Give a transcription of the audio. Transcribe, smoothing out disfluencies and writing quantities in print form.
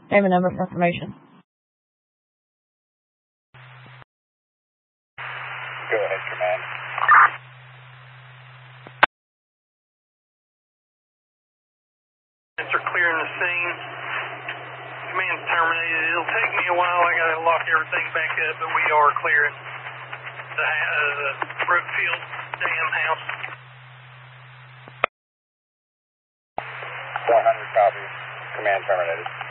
Name and number for information. Go ahead, Command. Are clearing the scene. Command's terminated. It'll take me a while. I gotta lock everything back up, but we are clearing the Brookfield Dam house. 400 copy. Command terminated.